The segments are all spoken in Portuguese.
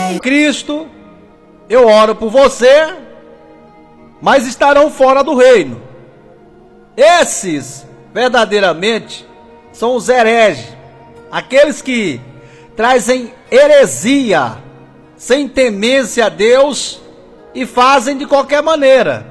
Cristo, eu oro por você, mas estarão fora do reino. Esses, verdadeiramente, são os hereges, aqueles que trazem heresia, sem temência a Deus, e fazem de qualquer maneira.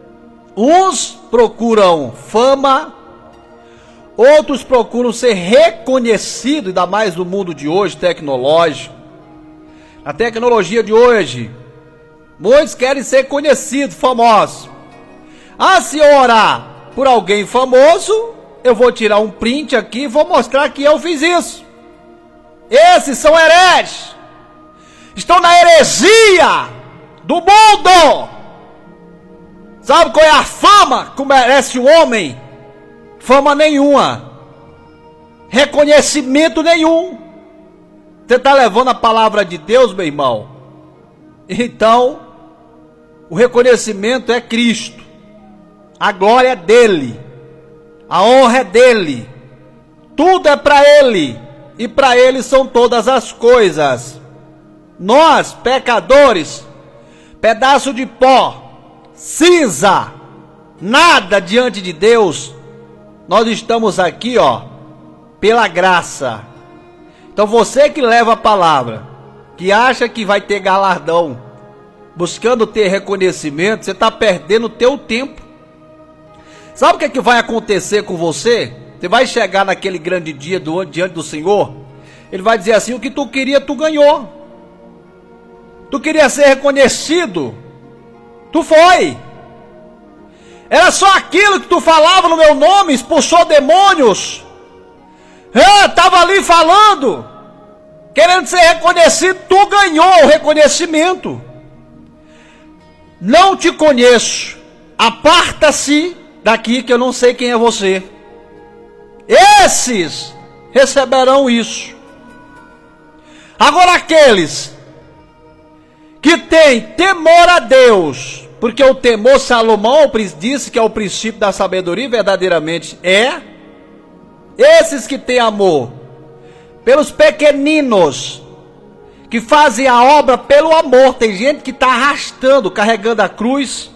Uns procuram fama, outros procuram ser reconhecidos, ainda mais no mundo de hoje, tecnológico. A tecnologia de hoje, muitos querem ser conhecidos, famosos. Se eu orar por alguém famoso, eu vou tirar um print aqui e vou mostrar que eu fiz isso. Esses são hereges. Estão na heresia do mundo. Sabe qual é a fama que merece o homem? Fama nenhuma. Reconhecimento nenhum. Você está levando a palavra de Deus, meu irmão? Então, o reconhecimento é Cristo. A glória é dele. A honra é dele. Tudo é para ele. E para ele são todas as coisas. Nós, pecadores, pedaço de pó, cinza, nada diante de Deus. Nós estamos aqui, pela graça. Então você que leva a palavra, que acha que vai ter galardão, buscando ter reconhecimento, você está perdendo o teu tempo. Sabe o que é que vai acontecer com você? Você vai chegar naquele grande dia diante do Senhor. Ele vai dizer assim: o que tu queria, tu ganhou. Tu queria ser reconhecido, tu foi. Era só aquilo que tu falava no meu nome, expulsou demônios. Estava ali falando, querendo ser reconhecido, tu ganhou o reconhecimento. Não te conheço, aparta-se daqui que eu não sei quem é você. Esses receberão isso. Agora aqueles que têm temor a Deus, porque o temor, Salomão disse que é o princípio da sabedoria, verdadeiramente é. Esses que têm amor pelos pequeninos, que fazem a obra pelo amor. Tem gente que está arrastando, carregando a cruz,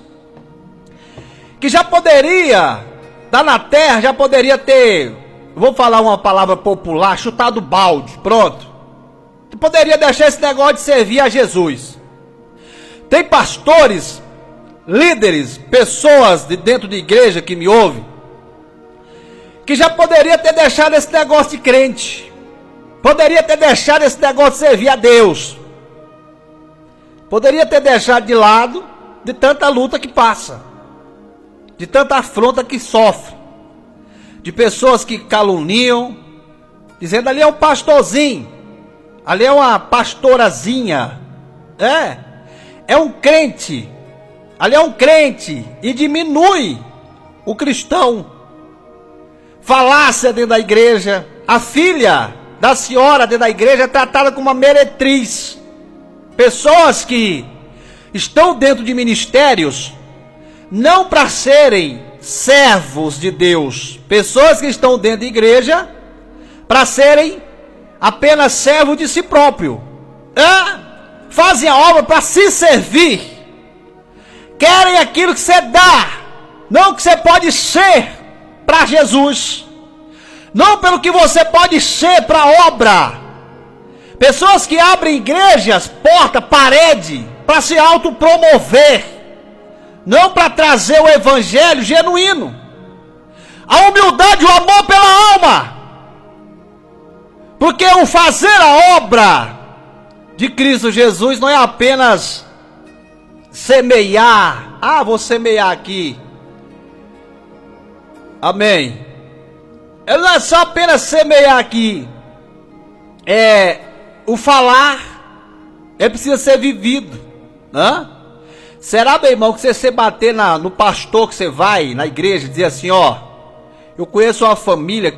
que já poderia estar na terra, já poderia ter, vou falar uma palavra popular, chutado balde, pronto. Que poderia deixar esse negócio de servir a Jesus. Tem pastores, líderes, pessoas de dentro de igreja que me ouvem, que já poderia ter deixado esse negócio de crente, poderia ter deixado esse negócio de servir a Deus, poderia ter deixado de lado de tanta luta que passa, de tanta afronta que sofre, de pessoas que caluniam, dizendo: ali é um pastorzinho, ali é uma pastorazinha, é um crente, ali é um crente, e diminui o cristão. Falácia dentro da igreja. A filha da senhora dentro da igreja é tratada como uma meretriz. Pessoas que estão dentro de ministérios não para serem servos de Deus. Pessoas que estão dentro de igreja para serem apenas servos de si próprio. Fazem a obra para se servir. Querem aquilo que você dá, não o que você pode ser para Jesus, não pelo que você pode ser para a obra. Pessoas que abrem igrejas, porta, parede, para se autopromover, não para trazer o evangelho genuíno, a humildade, o amor pela alma. Porque o fazer a obra de Cristo Jesus não é apenas semear. Vou semear aqui. Amém. Ele não é só apenas semear aqui. O falar, ele precisa ser vivido. Será, meu irmão, que você bater no pastor que você vai, na igreja, e dizer assim: eu conheço uma família